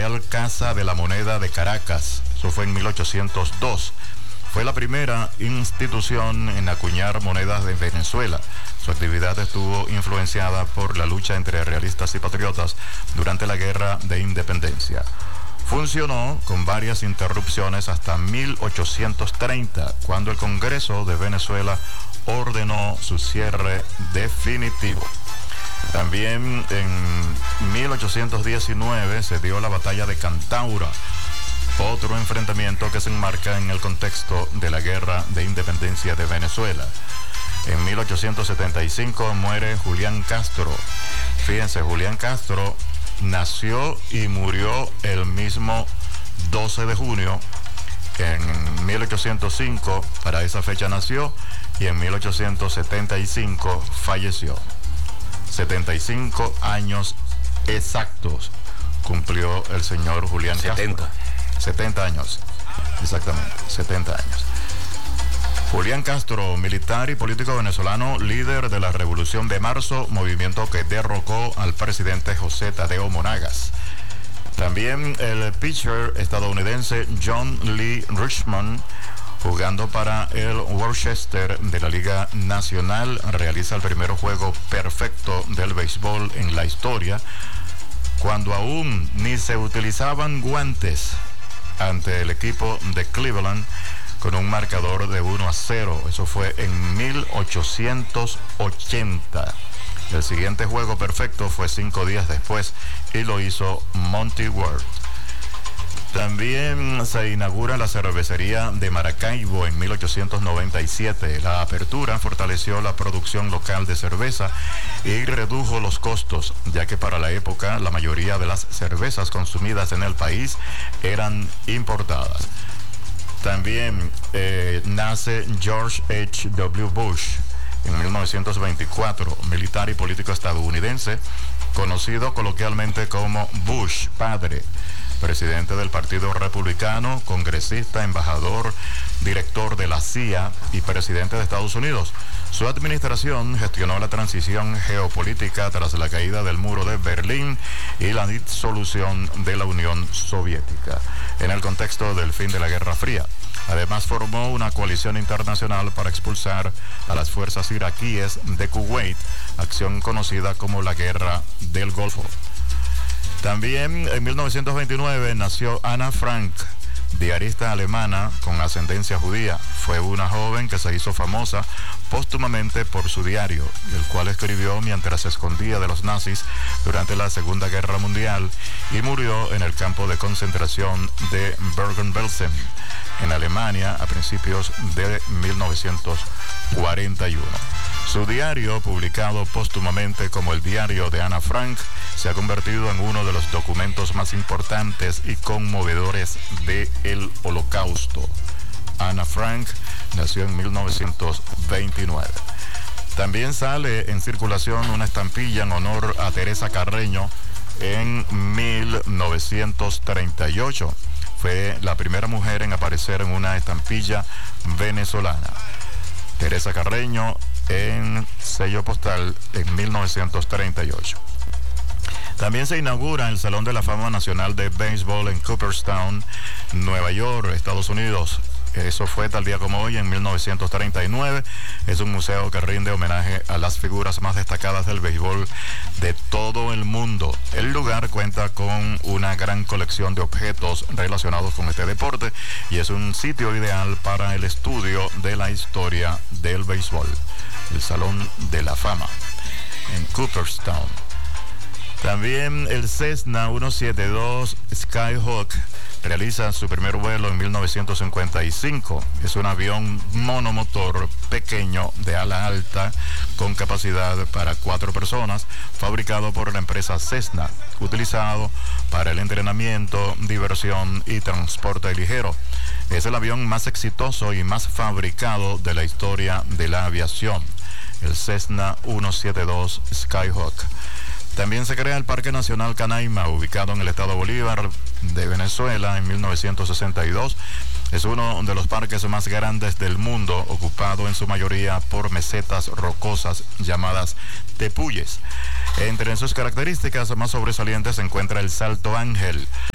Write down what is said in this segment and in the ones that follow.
Real Casa de la Moneda de Caracas. Eso fue en 1802. Fue la primera institución en acuñar monedas de Venezuela. Su actividad estuvo influenciada por la lucha entre realistas y patriotas durante la Guerra de Independencia. Funcionó con varias interrupciones hasta 1830, cuando el Congreso de Venezuela ordenó su cierre definitivo. También en 1819 se dio la batalla de Cantaura, otro enfrentamiento que se enmarca en el contexto de la Guerra de Independencia de Venezuela. En 1875 muere Julián Castro. Fíjense, Julián Castro nació y murió el mismo 12 de junio. En 1805, para esa fecha nació, y en 1875 falleció. 75 años exactos cumplió el señor Julián Castro. 70 años, exactamente, 70 años. Julián Castro, militar y político venezolano, líder de la Revolución de Marzo, movimiento que derrocó al presidente José Tadeo Monagas. También el pitcher estadounidense John Lee Richmond, jugando para el Worcester de la Liga Nacional, realiza el primer juego perfecto del béisbol en la historia, cuando aún ni se utilizaban guantes, ante el equipo de Cleveland, con un marcador de 1-0. Eso fue en 1880. El siguiente juego perfecto fue 5 días después y lo hizo Monty Ward. También se inaugura la cervecería de Maracaibo en 1897. La apertura fortaleció la producción local de cerveza y redujo los costos, ya que para la época la mayoría de las cervezas consumidas en el país eran importadas. También nace George H.W. Bush en 1924, militar y político estadounidense, conocido coloquialmente como Bush padre, presidente del Partido Republicano, congresista, embajador, director de la CIA y presidente de Estados Unidos. Su administración gestionó la transición geopolítica tras la caída del muro de Berlín y la disolución de la Unión Soviética, en el contexto del fin de la Guerra Fría. Además, formó una coalición internacional para expulsar a las fuerzas iraquíes de Kuwait, acción conocida como la Guerra del Golfo. También en 1929 nació Ana Frank, diarista alemana con ascendencia judía. Fue una joven que se hizo famosa póstumamente por su diario, el cual escribió mientras se escondía de los nazis durante la Segunda Guerra Mundial, y murió en el campo de concentración de Bergen-Belsen, en Alemania, a principios de 1941. Su diario, publicado póstumamente como el Diario de Ana Frank, se ha convertido en uno de los documentos más importantes y conmovedores del Holocausto. Ana Frank nació en 1929. También sale en circulación una estampilla en honor a Teresa Carreño en 1938. Fue la primera mujer en aparecer en una estampilla venezolana. Teresa Carreño en sello postal en 1938. También se inaugura el Salón de la Fama Nacional de Béisbol en Cooperstown, Nueva York, Estados Unidos. Eso fue tal día como hoy, en 1939. Es un museo que rinde homenaje a las figuras más destacadas del béisbol de todo el mundo. El lugar cuenta con una gran colección de objetos relacionados con este deporte y es un sitio ideal para el estudio de la historia del béisbol. El Salón de la Fama en Cooperstown. También el Cessna 172 Skyhawk realiza su primer vuelo en 1955. Es un avión monomotor pequeño de ala alta con capacidad para 4 personas, fabricado por la empresa Cessna, utilizado para el entrenamiento, diversión y transporte ligero. Es el avión más exitoso y más fabricado de la historia de la aviación, el Cessna 172 Skyhawk. También se crea el Parque Nacional Canaima, ubicado en el estado Bolívar de Venezuela en 1962. Es uno de los parques más grandes del mundo, ocupado en su mayoría por mesetas rocosas llamadas tepuyes. Entre sus características más sobresalientes se encuentra el Salto Ángel,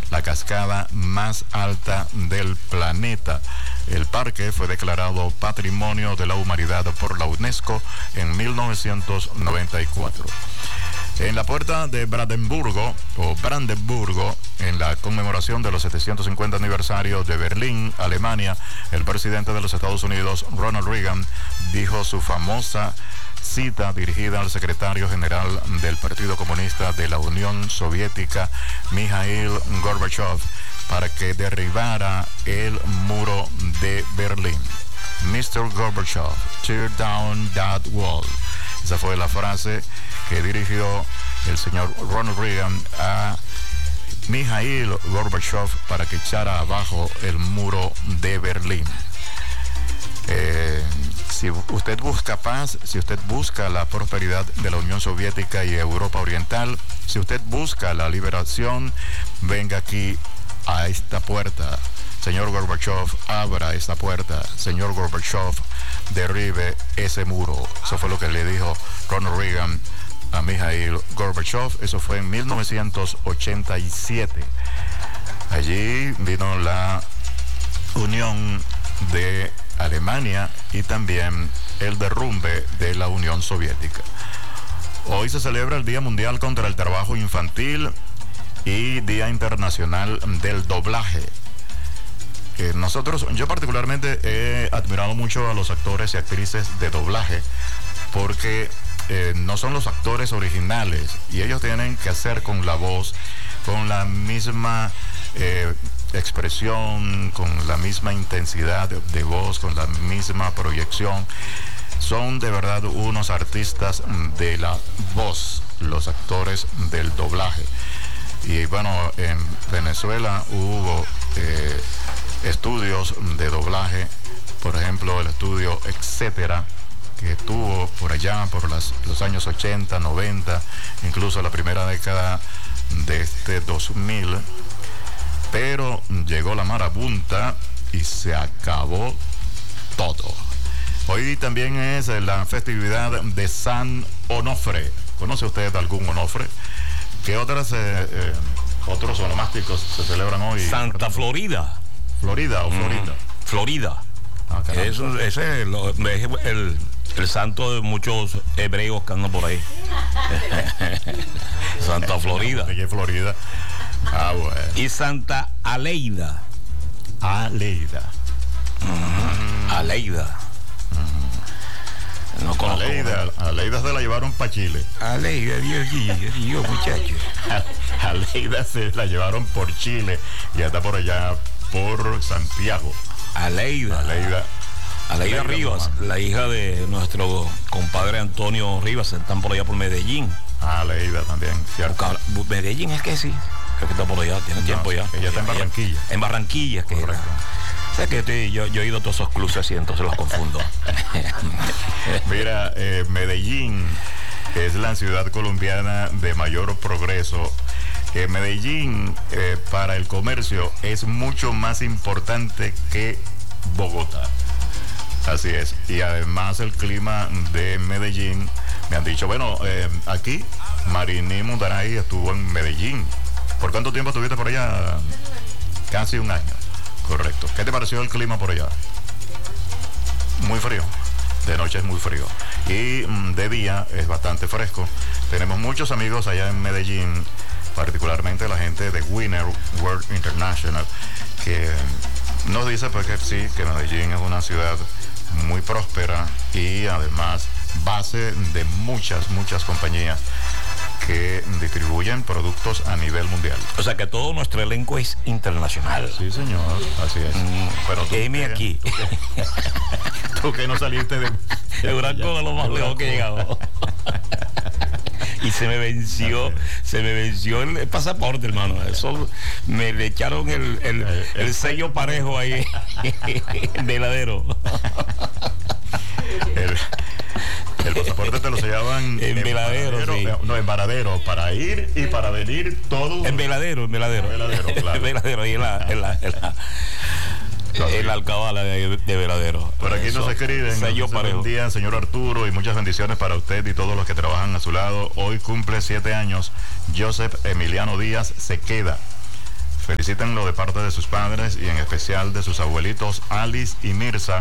la cascada más alta del planeta. El parque fue declarado Patrimonio de la Humanidad por la UNESCO en 1994. En la puerta de Brandenburgo, en la conmemoración de los 750 aniversarios de Berlín, Alemania, el presidente de los Estados Unidos, Ronald Reagan, dijo su famosa cita dirigida al secretario general del Partido Comunista de la Unión Soviética, Mikhail Gorbachev, para que derribara el muro de Berlín. Mr. Gorbachev, tear down that wall. Esa fue la frase que dirigió el señor Ronald Reagan a Mikhail Gorbachev para que echara abajo el muro de Berlín. Si usted busca paz, si usted busca la prosperidad de la Unión Soviética y Europa Oriental, si usted busca la liberación, venga aquí a esta puerta. Señor Gorbachev, abra esta puerta. Señor Gorbachev, derribe ese muro. Eso fue lo que le dijo Ronald Reagan a Mikhail Gorbachev. Eso fue en 1987. Allí vino la unión de Alemania y también el derrumbe de la Unión Soviética. Hoy se celebra el Día Mundial contra el Trabajo Infantil y Día Internacional del Doblaje. Yo particularmente he admirado mucho a los actores y actrices de doblaje porque no son los actores originales y ellos tienen que hacer con la voz, con la misma expresión, con la misma intensidad de voz, con la misma proyección. Son de verdad unos artistas de la voz, los actores del doblaje. Y bueno, en Venezuela hubo estudios de doblaje, por ejemplo el estudio Etcétera, que tuvo por allá por los años 80, 90, incluso la primera década de este 2000, pero llegó la marabunta y se acabó todo. Hoy también es la festividad de San Onofre. ¿Conoce usted algún Onofre? ¿Qué otros onomásticos se celebran hoy? Santa Florida. ¿Florida o Florida? Florida. Ese es el santo de muchos hebreos que andan por ahí. Santa Florida. ¿De qué Florida? Ah, bueno. Y Santa Aleida. Aleida. Aleida. No conozco. Aleida se la llevaron para Chile. Aleida, Dios, muchacho. Aleida se la llevaron por Chile y está por allá por Santiago. Aleida Rivas, la hija de nuestro compadre Antonio Rivas, están por allá por Medellín. Aleida también, cierto. Medellín es que sí, creo que está por allá, tiene tiempo ya. Ella está en Barranquilla. En Barranquilla, que correcto. O sea que yo he ido a todos esos clubes y entonces los confundo. Mira, Medellín es la ciudad colombiana de mayor progreso. Medellín para el comercio es mucho más importante que Bogotá. Así es. Y además el clima de Medellín, me han dicho, bueno, aquí Mariní Mundaray estuvo en Medellín. ¿Por cuánto tiempo estuviste por allá? Casi un año. Correcto. ¿Qué te pareció el clima por allá? Muy frío. De noche es muy frío. Y de día es bastante fresco. Tenemos muchos amigos allá en Medellín, particularmente la gente de Winner World International, que nos dice pues que sí, que Medellín es una ciudad muy próspera y además base de muchas compañías que distribuyen productos a nivel mundial. O sea que todo nuestro elenco es internacional. Sí, señor, así es. Pero tú aquí. Tú que no saliste de Durango de lo más lejos que he llegado. Y se me venció el pasaporte, hermano. Eso me le echaron el sello parejo ahí en Veladero. El pasaporte te lo sellaban en Veladero, sí. No, en Varadero, para ir y para venir todo. En Veladero, claro. En Veladero, ahí en la alcabala de Veladero. Por aquí nos escriben. Buen día, señor Arturo, y muchas bendiciones para usted y todos los que trabajan a su lado. Hoy cumple 7 años Joseph Emiliano Díaz Sequeda. Felicítenlo de parte de sus padres y en especial de sus abuelitos Alice y Mirza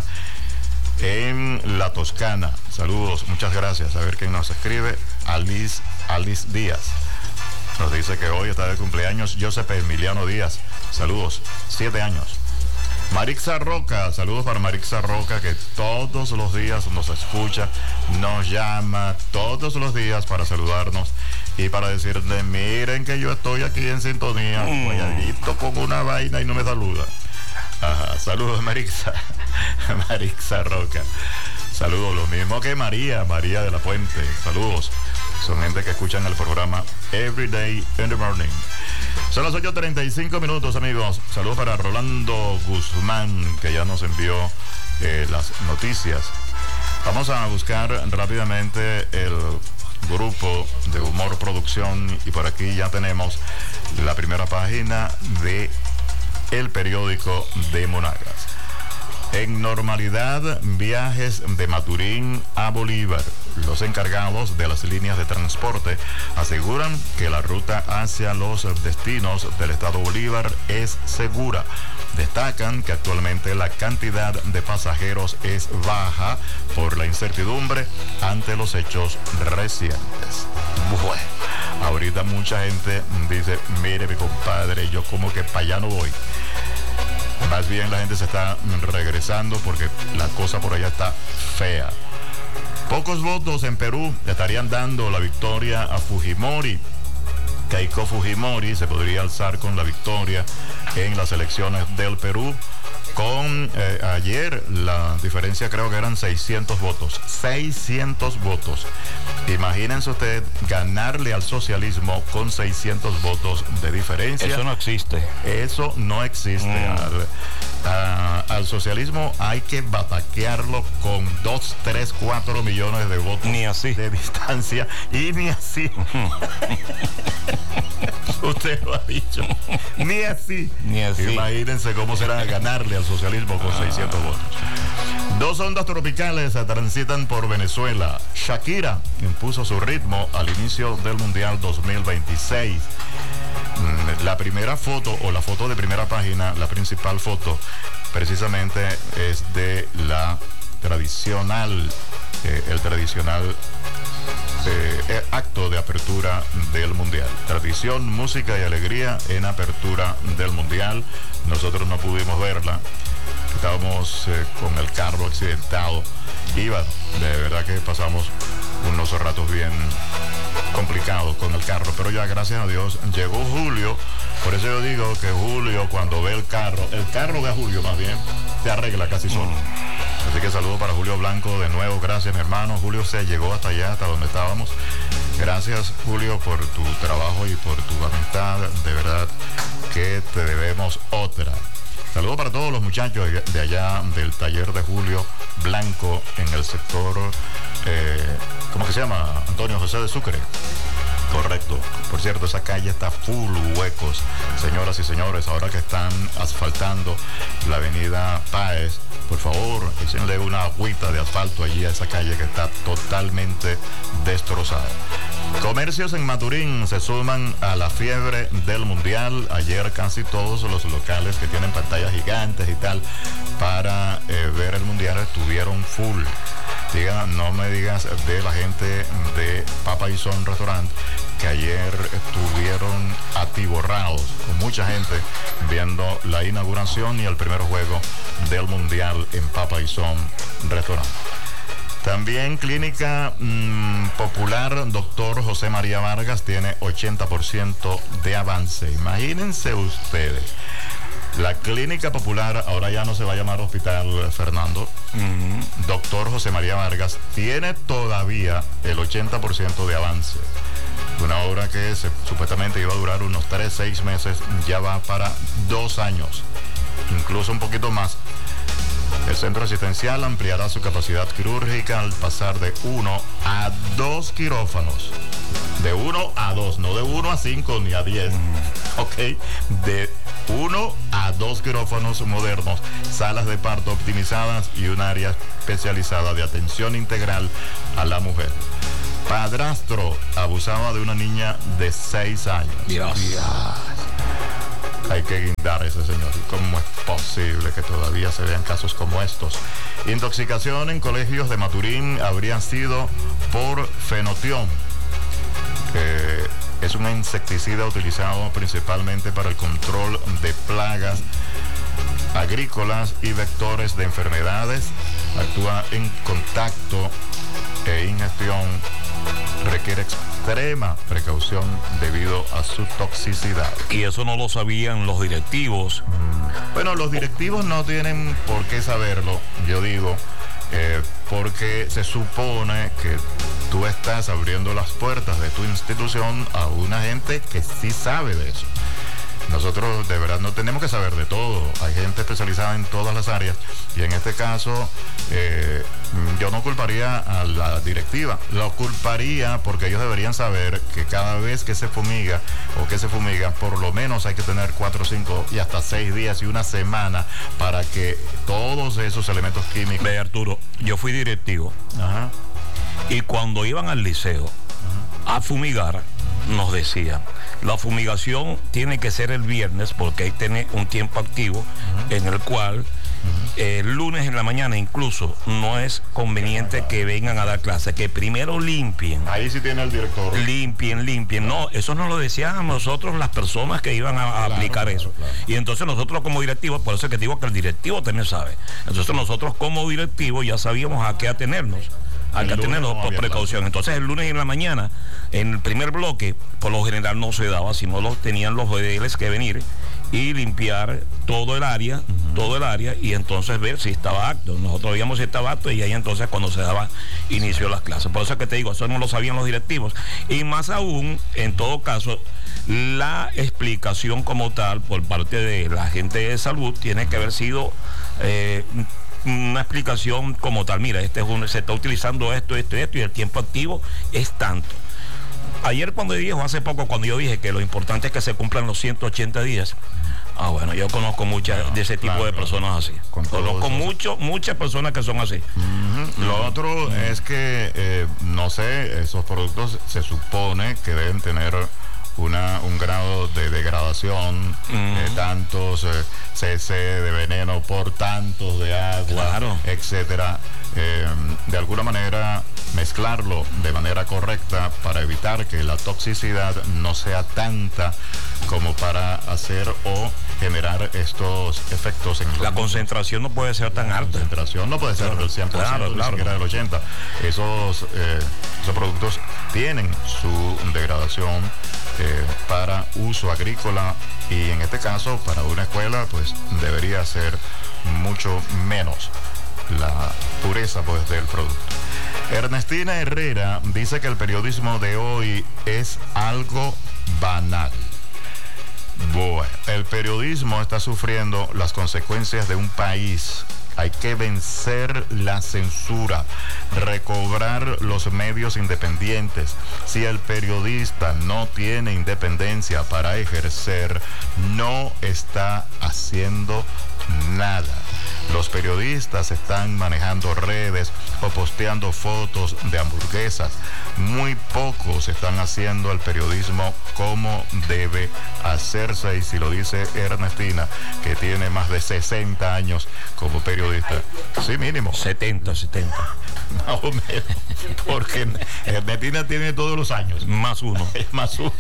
en La Toscana. Saludos, muchas gracias. A ver quién nos escribe. Alice Díaz. Nos dice que hoy está de cumpleaños Joseph Emiliano Díaz. Saludos, 7 años. Marixa Roca, saludos para Marixa Roca, que todos los días nos escucha, nos llama todos los días para saludarnos y para decirle, miren que yo estoy aquí en sintonía, guayadito con una vaina y no me saluda. Ajá, saludos Marixa, Marixa Roca. Saludos, lo mismo que María de la Puente, saludos. Son gente que escuchan el programa Every Day in the Morning. Son las 8:35 minutos, amigos. Saludos para Rolando Guzmán, que ya nos envió las noticias. Vamos a buscar rápidamente el grupo de Humor Producción y por aquí ya tenemos la primera página de el periódico de Monagas. En normalidad, viajes de Maturín a Bolívar. Los encargados de las líneas de transporte aseguran que la ruta hacia los destinos del estado Bolívar es segura. Destacan que actualmente la cantidad de pasajeros es baja por la incertidumbre ante los hechos recientes. Bueno, ahorita mucha gente dice, mire mi compadre, yo como que para allá no voy. Más bien la gente se está regresando porque la cosa por allá está fea. Pocos votos en Perú estarían dando la victoria a Fujimori. Keiko Fujimori se podría alzar con la victoria en las elecciones del Perú. Con ayer la diferencia creo que eran 600 votos. 600 votos. Imagínense usted ganarle al socialismo con 600 votos de diferencia. Eso no existe. Eso no existe. Al socialismo hay que bataquearlo con 2, 3, 4 millones de votos. Ni así. De distancia. Y ni así. Usted lo ha dicho. Ni así. Ni así. Imagínense cómo será ganarle al socialismo con 600 votos. Dos ondas tropicales transitan por Venezuela. Shakira impuso su ritmo al inicio del Mundial 2026. La primera foto o la foto de primera página, la principal foto, precisamente es de la tradicional, el tradicional acto de apertura del Mundial. Tradición, música y alegría en apertura del Mundial. Nosotros no pudimos verla. Estábamos con el carro accidentado. Iba, de verdad que pasamos unos ratos bien complicados con el carro, pero ya gracias a Dios llegó Julio. Por eso yo digo que Julio, cuando ve el carro ve a Julio más bien, se arregla casi solo. Así que saludo para Julio Blanco de nuevo. Gracias, mi hermano. Julio se llegó hasta allá, hasta donde estábamos. Gracias, Julio, por tu trabajo y por tu amistad. De verdad que te debemos otra. Saludos para todos los muchachos de allá del taller de Julio Blanco en el sector, ¿cómo que se llama? Antonio José de Sucre. Correcto. Por cierto, esa calle está full huecos. Señoras y señores, ahora que están asfaltando la avenida Páez, por favor, échenle una agüita de asfalto allí a esa calle que está totalmente destrozada. Comercios en Maturín se suman a la fiebre del Mundial. Ayer casi todos los locales que tienen pantallas gigantes y tal para ver el Mundial estuvieron full. No me digas de la gente de Papa y Son Restaurant, que ayer estuvieron atiborrados con mucha gente viendo la inauguración y el primer juego del Mundial en Papa y Son Restaurant. También Clínica Popular Dr. José María Vargas tiene 80% de avance. Imagínense ustedes. La Clínica Popular ahora ya no se va a llamar Hospital Fernando. Doctor José María Vargas tiene todavía el 80% de avance. Una obra que supuestamente iba a durar unos 3-6 meses, ya va para 2 años, incluso un poquito más. El centro asistencial ampliará su capacidad quirúrgica al pasar de 1 a 2 quirófanos. De 1 a 2, no de 1 a 5 ni a 10. Ok, de 1 a 2 quirófanos modernos, salas de parto optimizadas y un área especializada de atención integral a la mujer. Padrastro abusaba de una niña de 6 años. Dios. hay que guindar a ese señor. ¿Cómo es posible que todavía se vean casos como estos? Intoxicación en colegios de Maturín habrían sido por fenotión, que es un insecticida utilizado principalmente para el control de plagas agrícolas y vectores de enfermedades. Actúa en contacto e ingestión. Requiere extrema precaución debido a su toxicidad. Y eso no lo sabían los directivos. Bueno, los directivos no tienen por qué saberlo, yo digo, porque se supone que tú estás abriendo las puertas de tu institución a una gente que sí sabe de eso. Nosotros de verdad no tenemos que saber de todo. Hay gente especializada en todas las áreas y en este caso yo no culparía a la directiva, lo culparía porque ellos deberían saber que cada vez que se fumiga o que se fumiga, por lo menos hay que tener 4, 5 y hasta 6 días y una semana para que todos esos elementos químicos... Ve, Arturo, yo fui directivo. Ajá. Y cuando iban al liceo a fumigar, nos decían, la fumigación tiene que ser el viernes porque hay que tener un tiempo activo en el cual el lunes en la mañana incluso no es conveniente que vengan a dar clases, que primero limpien. Ahí sí tiene el director. Limpien. No, eso nos lo decían a nosotros las personas que iban a aplicar eso. Claro. Y entonces nosotros como directivos, por eso es que digo que el directivo también sabe. Entonces nosotros como directivos ya sabíamos a qué atenernos. Hay que tenerlo por precaución. Entonces el lunes en la mañana, en el primer bloque, por lo general no se daba, sino tenían los BDLs que venir y limpiar todo el área, y entonces ver si estaba apto. Nosotros veíamos si estaba apto y ahí entonces cuando se daba inicio a las clases. Por eso es que te digo, eso no lo sabían los directivos. Y más aún, en todo caso, la explicación como tal por parte de la gente de salud tiene que haber sido... una explicación como tal, mira, se está utilizando esto y el tiempo activo es tanto. Ayer hace poco cuando yo dije que lo importante es que se cumplan los 180 días, bueno, yo conozco muchas de ese tipo de personas así. Conozco muchas personas que son así. Lo otro es que, no sé, esos productos se supone que deben tener un grado de degradación, tantos cc de veneno por tantos de agua, claro, etcétera. De alguna manera mezclarlo de manera correcta para evitar que la toxicidad no sea tanta como para hacer o generar estos efectos en la concentración no puede ser tan alta. La concentración no puede ser del 100%, claro, ni siquiera del 80%. Esos productos tienen su degradación para uso agrícola y en este caso para una escuela pues debería ser mucho menos la pureza pues del producto. Ernestina Herrera dice que el periodismo de hoy es algo banal. Bueno, el periodismo está sufriendo las consecuencias de un país. Hay que vencer la censura, recobrar los medios independientes. Si el periodista no tiene independencia para ejercer, no está haciendo nada. Los periodistas están manejando redes o posteando fotos de hamburguesas. Muy pocos están haciendo el periodismo como debe hacerse. Y si lo dice Ernestina, que tiene más de 60 años como periodista. Sí, mínimo. 70. Más o menos. Porque Ernestina tiene todos los años. Más uno. Más uno.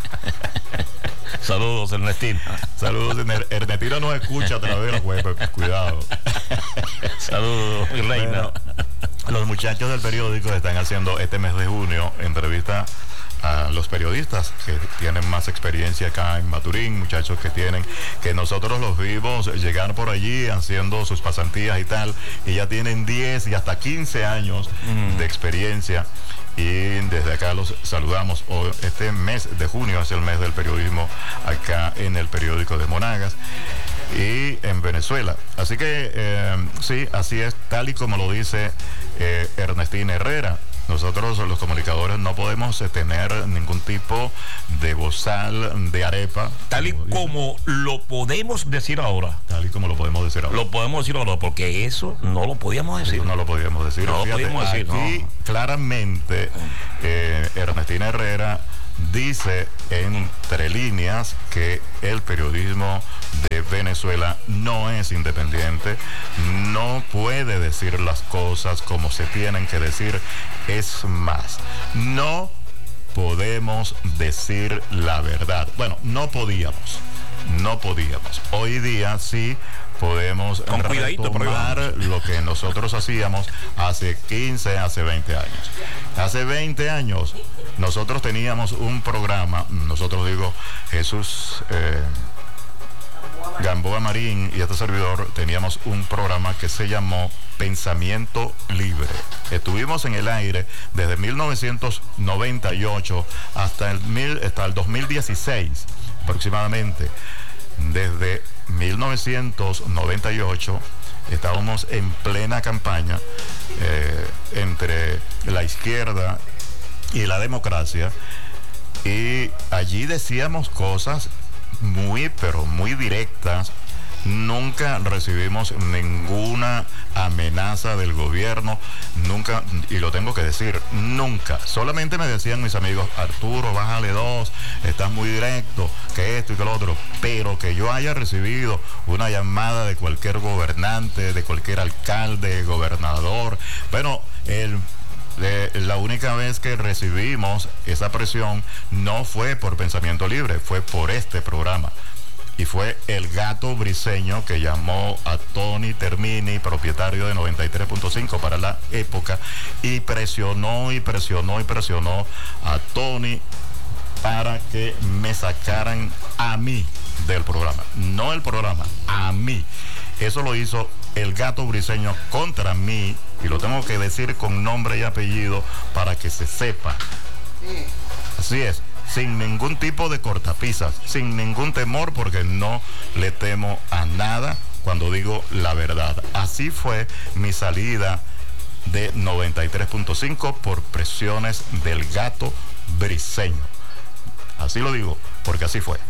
Saludos, Ernestina. Saludos, Ernestina nos escucha a través de la web. Cuidado. Saludos, Reina. Bueno, los muchachos del periódico están haciendo este mes de junio entrevista a los periodistas que tienen más experiencia acá en Maturín, muchachos que nosotros los vimos llegar por allí haciendo sus pasantías y tal, y ya tienen 10 y hasta 15 años de experiencia. Y desde acá los saludamos. Este mes de junio es el mes del periodismo acá en el periódico de Monagas y en Venezuela. Así que sí, así es, tal y como lo dice Ernestina Herrera. Nosotros los comunicadores no podemos tener ningún tipo de bozal de arepa. Tal y como lo podemos decir ahora. Tal y como lo podemos decir ahora. Lo podemos decir ahora, porque eso no lo podíamos decir. Eso no lo podíamos decir. No Fíjate, lo podíamos decir. Aquí claramente Ernestina Herrera dice entre líneas que el periodismo de Venezuela no es independiente, no puede decir las cosas como se tienen que decir. Es más, no podemos decir la verdad. Bueno, no podíamos. Hoy día sí podemos retomar lo que nosotros hacíamos hace 15, hace 20 años. Hace 20 años nosotros teníamos un programa, digo, Jesús Gamboa Marín y este servidor teníamos un programa que se llamó Pensamiento Libre. Estuvimos en el aire desde 1998 hasta el 2016 aproximadamente. Desde 1998 estábamos en plena campaña entre la izquierda y la democracia, y allí decíamos cosas pero muy directas. Nunca recibimos ninguna amenaza del gobierno, nunca, y lo tengo que decir, nunca. Solamente me decían mis amigos: Arturo, bájale 2, estás muy directo, que esto y que lo otro. Pero que yo haya recibido una llamada de cualquier gobernante, de cualquier alcalde, gobernador, bueno, la única vez que recibimos esa presión no fue por Pensamiento Libre, fue por este programa. Y fue el Gato Briceño que llamó a Tony Termini, propietario de 93.5 para la época, y presionó a Tony para que me sacaran a mí del programa. No el programa, a mí. Eso lo hizo el Gato Briceño contra mí, y lo tengo que decir con nombre y apellido para que se sepa. Así es. Sin ningún tipo de cortapisas, sin ningún temor, porque no le temo a nada cuando digo la verdad. Así fue mi salida de 93.5 por presiones del Gato Briceño. Así lo digo, porque así fue.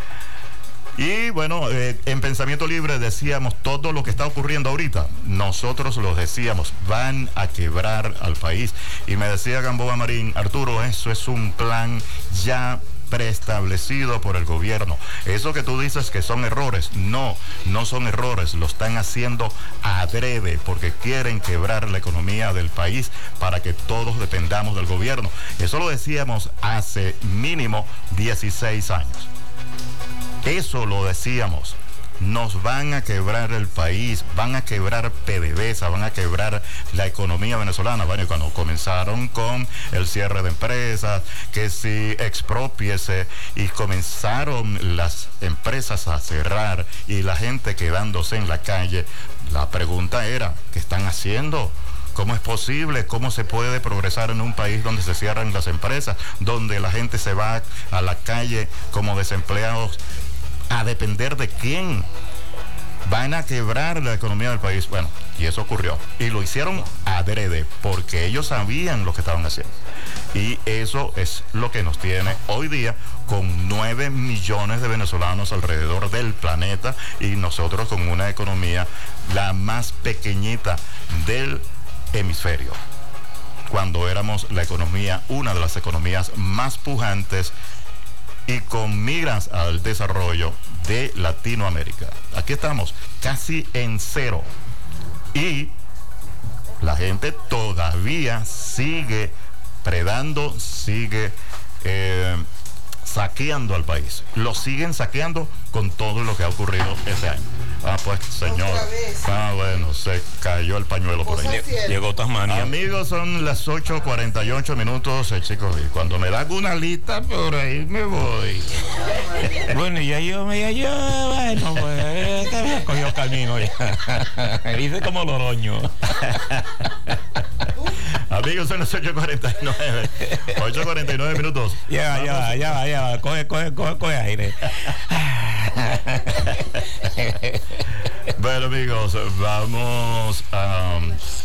Y bueno, en Pensamiento Libre decíamos todo lo que está ocurriendo ahorita. Nosotros lo decíamos, van a quebrar al país. Y me decía Gamboa Marín: Arturo, eso es un plan ya preestablecido por el gobierno. Eso que tú dices que son errores, no son errores, lo están haciendo adrede, porque quieren quebrar la economía del país para que todos dependamos del gobierno. Eso lo decíamos hace mínimo 16 años. Eso lo decíamos. Nos van a quebrar el país, van a quebrar PDVSA, van a quebrar la economía venezolana. Bueno, cuando comenzaron con el cierre de empresas, que si expropiese, y comenzaron las empresas a cerrar y la gente quedándose en la calle, la pregunta era: ¿qué están haciendo? ¿Cómo es posible? ¿Cómo se puede progresar en un país donde se cierran las empresas, donde la gente se va a la calle como desempleados? ¿A depender de quién? Van a quebrar la economía del país. Bueno, y eso ocurrió. Y lo hicieron adrede, porque ellos sabían lo que estaban haciendo. Y eso es lo que nos tiene hoy día con 9 millones de venezolanos alrededor del planeta, y nosotros con una economía la más pequeñita del hemisferio, cuando éramos una de las economías más pujantes y con miras al desarrollo de Latinoamérica. Aquí estamos casi en cero, y la gente todavía sigue predando, sigue saqueando al país. Lo siguen saqueando con todo lo que ha ocurrido este año. Pues, señor. Bueno, se cayó el pañuelo por ahí. Llegó Tasmania. Amigos, son las 8:48 minutos, chicos. Y cuando me dan una lista por ahí me voy. Bueno, bueno, pues me cogió camino ya. Me dice como Loroño. Amigos, son las 8:49 minutos. Ya, coge aire. Bueno, amigos, vamos a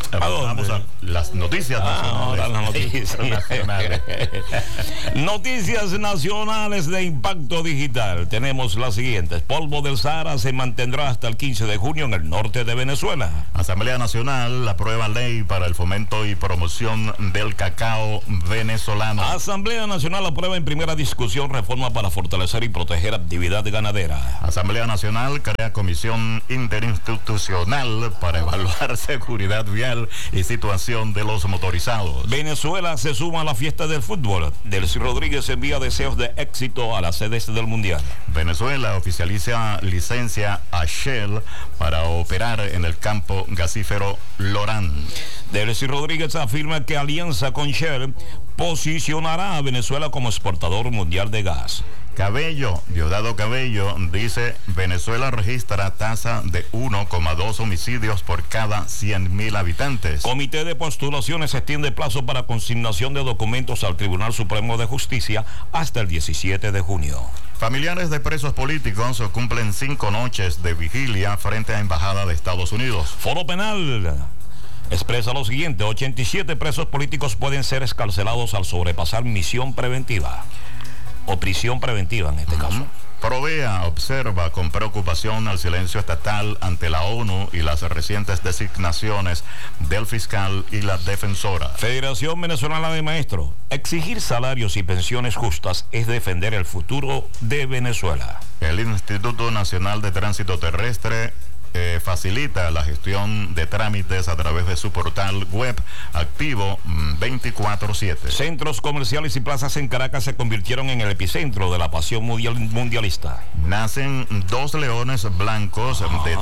Vamos a las noticias nacionales. Las noticias nacionales. Noticias nacionales de impacto digital. Tenemos las siguientes. Polvo del Sahara se mantendrá hasta el 15 de junio en el norte de Venezuela. Asamblea Nacional aprueba ley para el fomento y promoción del cacao venezolano. Asamblea Nacional aprueba en primera discusión reforma para fortalecer y proteger actividad ganadera. Asamblea Nacional crea comisión interinstitucional para evaluar seguridad vial y situación de los motorizados. Venezuela se suma a la fiesta del fútbol. Delcy Rodríguez envía deseos de éxito a las sedes del Mundial. Venezuela oficializa licencia a Shell para operar en el campo gasífero Lorán. Delcy Rodríguez afirma que alianza con Shell posicionará a Venezuela como exportador mundial de gas. Cabello, Diosdado Cabello, dice Venezuela registra tasa de 1,2 homicidios por cada 100.000 habitantes. Comité de postulaciones extiende plazo para consignación de documentos al Tribunal Supremo de Justicia hasta el 17 de junio. Familiares de presos políticos cumplen 5 noches de vigilia frente a Embajada de Estados Unidos. Foro Penal expresa lo siguiente: 87 presos políticos pueden ser excarcelados al sobrepasar misión preventiva. O prisión preventiva en este caso. Provea observa con preocupación el silencio estatal ante la ONU y las recientes designaciones del fiscal y la defensora. Federación Venezolana de Maestros. Exigir salarios y pensiones justas es defender el futuro de Venezuela. El Instituto Nacional de Tránsito Terrestre facilita la gestión de trámites a través de su portal web activo 24/7. Centros comerciales y plazas en Caracas se convirtieron en el epicentro de la pasión mundialista. Nacen 2 leones blancos de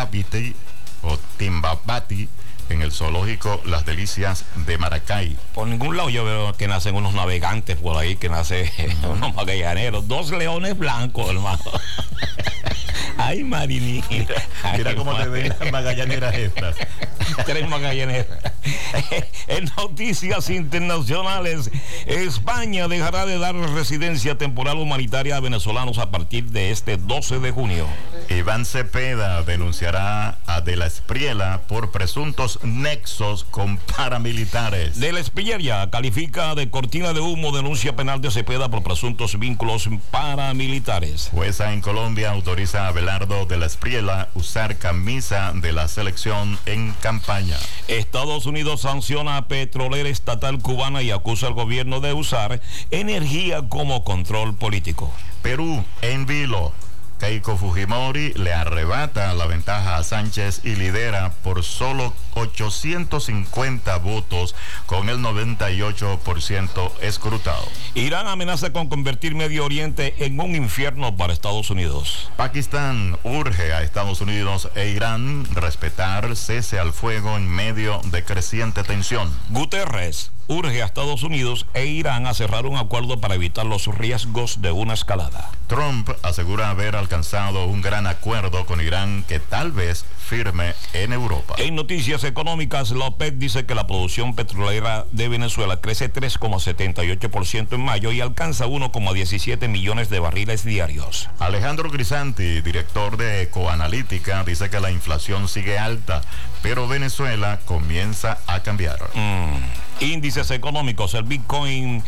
Timbabati en el zoológico Las Delicias de Maracay. Por ningún lado yo veo que nacen unos navegantes por ahí, que nacen unos magallaneros. 2 leones blancos, hermano. Ay, Marini. Mira cómo te ven las magallaneras estas. 3 magallaneras. En noticias internacionales, España dejará de dar residencia temporal humanitaria a venezolanos a partir de este 12 de junio. Iván Cepeda denunciará a De la Espriella por presuntos nexos con paramilitares. De la Espriella califica de cortina de humo denuncia penal de Cepeda por presuntos vínculos paramilitares. Jueza en Colombia autoriza a Abelardo De la Espriella usar camisa de la selección en campaña. Estados Unidos sanciona a petrolera estatal cubana y acusa al gobierno de usar energía como control político. Perú en vilo. Keiko Fujimori le arrebata la ventaja a Sánchez y lidera por solo 850 votos con el 98% escrutado. Irán amenaza con convertir Medio Oriente en un infierno para Estados Unidos. Pakistán urge a Estados Unidos e Irán respetar cese al fuego en medio de creciente tensión. Guterres urge a Estados Unidos e Irán a cerrar un acuerdo para evitar los riesgos de una escalada. Trump asegura haber alcanzado un gran acuerdo con Irán que tal vez firme en Europa. En noticias económicas, la OPEC dice que la producción petrolera de Venezuela crece 3,78% en mayo y alcanza 1,17 millones de barriles diarios. Alejandro Crisanti, director de Ecoanalítica, dice que la inflación sigue alta, pero Venezuela comienza a cambiar. Índices económicos, el Bitcoin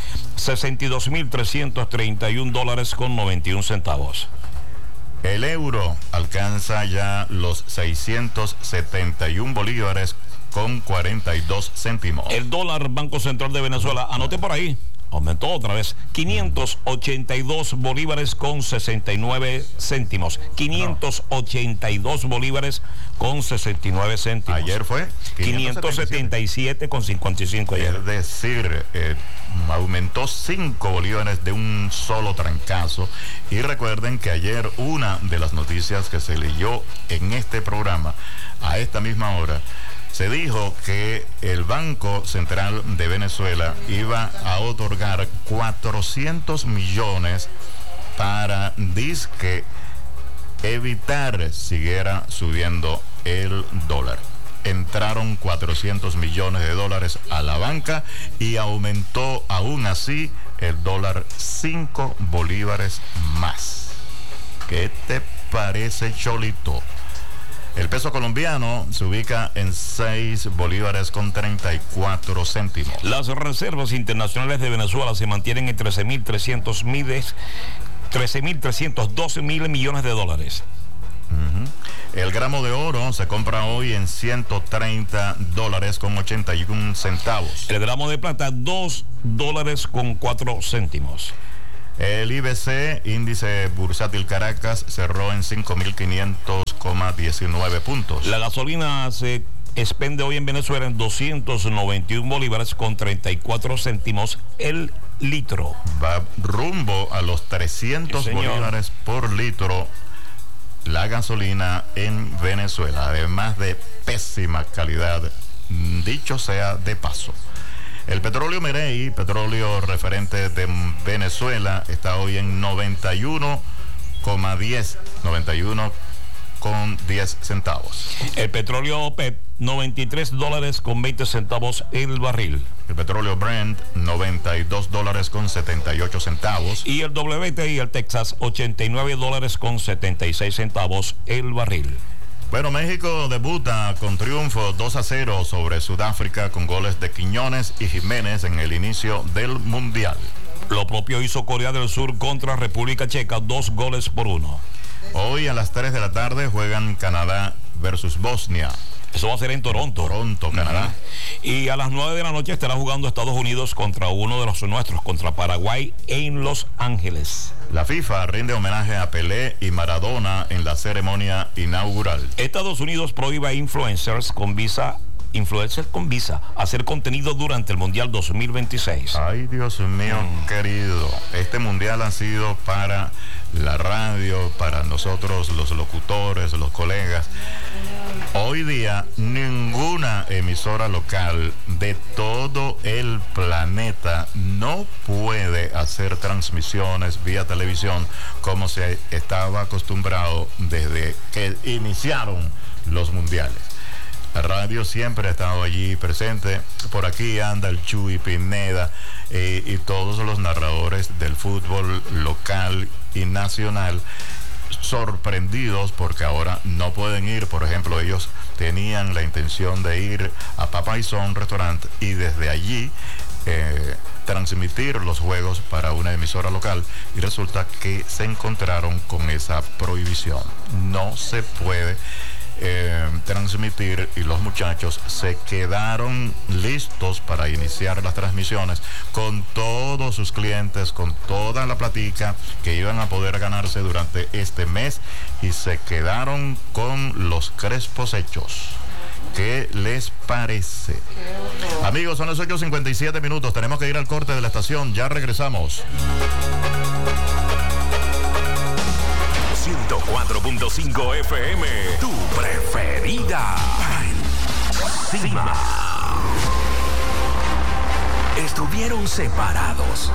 $62,331.91. El euro alcanza ya los 671 bolívares con 42 céntimos. El dólar Banco Central de Venezuela, anote por ahí, aumentó otra vez, 582 bolívares con 69 céntimos. 582 bolívares con 69 céntimos. Ayer fue 577 con 55 ayer. Es decir, aumentó 5 bolívares de un solo trancazo. Y recuerden que ayer una de las noticias que se leyó en este programa a esta misma hora, se dijo que el Banco Central de Venezuela iba a otorgar 400 millones para disque evitar siguiera subiendo el dólar. Entraron 400 millones de dólares a la banca y aumentó aún así el dólar 5 bolívares más. ¿Qué te parece, Cholito? El peso colombiano se ubica en 6 bolívares con 34 céntimos. Las reservas internacionales de Venezuela se mantienen en 13.312 mil millones de dólares. El gramo de oro se compra hoy en $130 con 81 centavos. El gramo de plata, $2 con 4 céntimos. El IBC, índice bursátil Caracas, cerró en 5.500,19 puntos. La gasolina se expende hoy en Venezuela en 291 bolívares con 34 céntimos el litro. Va rumbo a los 300 bolívares por litro la gasolina en Venezuela, además de pésima calidad, dicho sea de paso. El petróleo Merey, petróleo referente de Venezuela, está hoy en 91,10 centavos. El petróleo OPEP, $93 con 20 centavos el barril. El petróleo Brent, $92 con 78 centavos. Y el WTI, el Texas, $89 con 76 centavos el barril. Bueno, México debuta con triunfo 2-0 sobre Sudáfrica con goles de Quiñones y Jiménez en el inicio del Mundial. Lo propio hizo Corea del Sur contra República Checa, 2-1. Hoy a las 3 de la tarde juegan Canadá versus Bosnia. Eso va a ser en Toronto. Toronto, Canadá. Y a las 9 de la noche estará jugando Estados Unidos contra uno de los nuestros, contra Paraguay en Los Ángeles. La FIFA rinde homenaje a Pelé y Maradona en la ceremonia inaugural. Estados Unidos prohíbe a influencers con visa hacer contenido durante el Mundial 2026. Ay, Dios mío, querido. Este Mundial ha sido para la radio, para nosotros los locutores, los colegas. Hoy día ninguna emisora local de todo el planeta no puede hacer transmisiones vía televisión como se estaba acostumbrado desde que iniciaron los mundiales. La radio siempre ha estado allí presente. Por aquí anda el Chuy Pineda y todos los narradores del fútbol local y nacional, sorprendidos porque ahora no pueden ir. Por ejemplo, ellos tenían la intención de ir a Papaizón Restaurant y desde allí transmitir los juegos para una emisora local, y resulta que se encontraron con esa prohibición. No se puede transmitir, y los muchachos se quedaron listos para iniciar las transmisiones con todos sus clientes, con toda la platica que iban a poder ganarse durante este mes, y se quedaron con los crespos hechos. ¿Qué les parece? Amigos, son las 8:57 minutos. Tenemos que ir al corte de la estación. Ya regresamos. 104.5 FM, tu preferida. Encima. Estuvieron separados,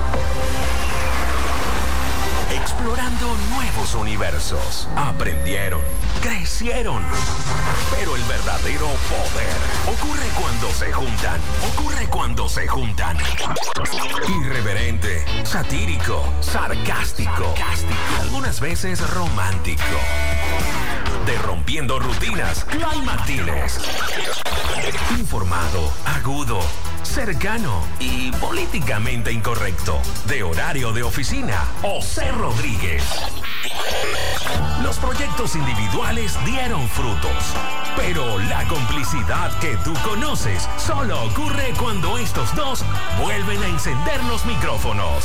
explorando nuevos universos. Aprendieron, crecieron. Pero el verdadero poder ocurre cuando se juntan. Irreverente, satírico, sarcástico, algunas veces romántico. De Rompiendo Rutinas, Clay Martínez. Informado, agudo, cercano y políticamente incorrecto. De horario de oficina, José Rodríguez. Los proyectos individuales dieron frutos, pero la complicidad que tú conoces solo ocurre cuando estos dos vuelven a encender los micrófonos.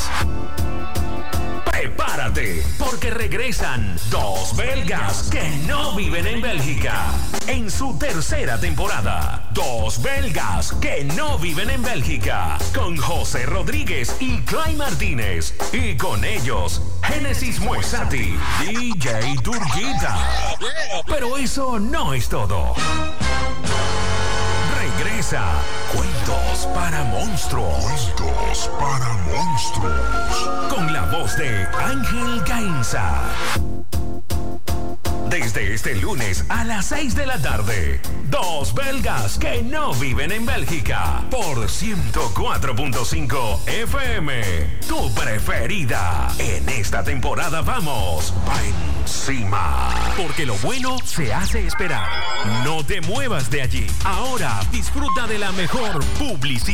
Prepárate, porque regresan dos belgas que no viven en Bélgica. En su tercera temporada, dos belgas que no viven en Bélgica. Con José Rodríguez y Clay Martínez. Y con ellos, Génesis Muesati, DJ Turquita. Pero eso no es todo. Regresa Cuentos para Monstruos. Con la voz de Ángel Gainza. Desde Desde este lunes a las 6 de la tarde. Dos belgas que no viven en Bélgica. Por 104.5 FM. Tu preferida. En esta temporada vamos pa' encima. Porque lo bueno se hace esperar. No te muevas de allí. Ahora disfruta de la mejor publicidad